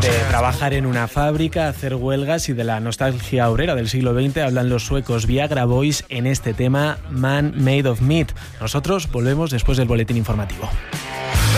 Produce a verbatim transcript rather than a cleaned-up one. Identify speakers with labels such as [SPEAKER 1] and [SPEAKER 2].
[SPEAKER 1] De trabajar en una fábrica, hacer huelgas y de la nostalgia obrera del siglo veinte hablan los suecos Viagra Boys en este tema Man Made of Meat. Nosotros volvemos después del boletín informativo.